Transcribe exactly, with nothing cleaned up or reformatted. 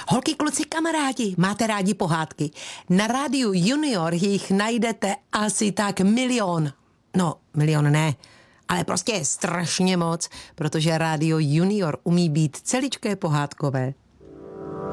Holky, kluci, kamarádi, máte rádi pohádky? Na rádiu Junior jich najdete asi tak milion. No, milion ne, ale prostě strašně moc, protože rádio Junior umí být celičké pohádkové.